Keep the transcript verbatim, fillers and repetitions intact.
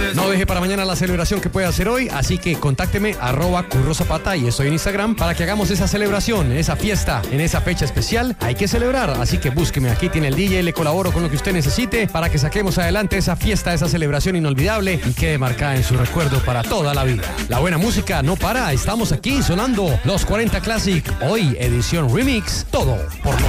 No deje para mañana la celebración que puede hacer hoy, así que contácteme arroba Curro Zapata y estoy en Instagram para que hagamos esa celebración, esa fiesta, en esa fecha especial. Hay que celebrar, así que búsqueme, aquí tiene el D J, le colaboro con lo que usted necesite para que saquemos adelante esa fiesta, esa celebración inolvidable y quede marcada en su recuerdo para toda la vida. La buena música no para, estamos aquí sonando los cuarenta Classic, hoy edición remix, todo por los